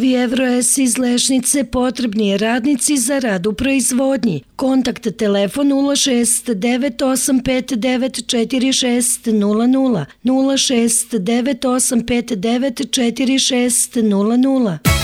Vjevroes iz Lešnice potrebni je radnici za rad u proizvodnji. Kontakt telefon 06985946000 06985946000.